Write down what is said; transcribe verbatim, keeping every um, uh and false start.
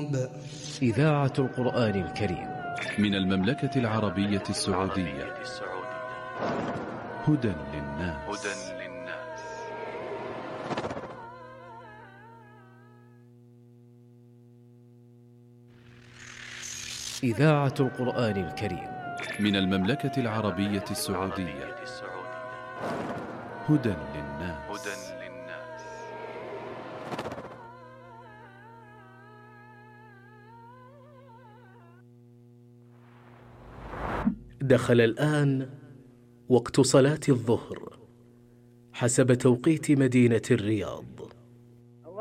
الرحاب. إذاعة القرآن الكريم من المملكة العربية السعودية. هدى للناس. إذاعة القرآن الكريم من المملكة العربية السعودية. هدى للناس. دخل الآن وقت صلاة الظهر حسب توقيت مدينة الرياض.